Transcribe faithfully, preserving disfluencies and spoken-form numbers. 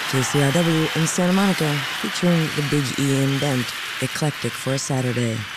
K C R W in Santa Monica, featuring the Big E and Dent, eclectic for a Saturday.